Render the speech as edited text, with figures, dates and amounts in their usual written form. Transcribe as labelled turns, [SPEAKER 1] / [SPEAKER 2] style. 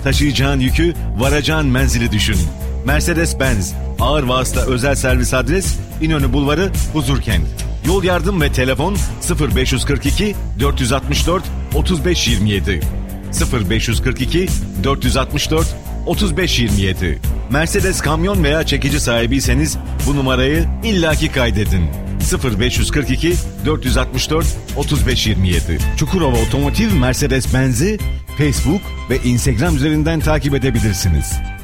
[SPEAKER 1] taşıyacağın yükü varacağın menzili düşün. Mercedes-Benz ağır vasıta özel servis adres İnönü Bulvarı, Huzurkent. Yol yardım ve telefon 0542 464 3527 0542 464 3527. Mercedes kamyon veya çekici sahibiyseniz bu numarayı illaki kaydedin. 0542 464 3527. Çukurova Otomotiv Mercedes-Benz'i Facebook ve Instagram üzerinden takip edebilirsiniz.